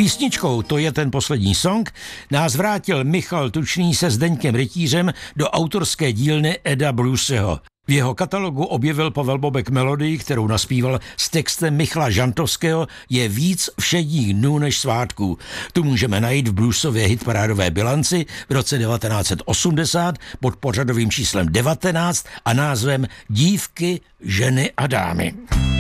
Písničkou To je ten poslední song nás vrátil Michal Tučný se Zdeňkem Rytířem do autorské dílny Eda Bruceho. V jeho katalogu objevil Pavel Bobek melodii, kterou naspíval s textem Michala Žantovského Je víc všedních dnů než svátků. Tu můžeme najít v Bruceově hitparádové bilanci v roce 1980 pod pořadovým číslem 19 a názvem Dívky, ženy a dámy.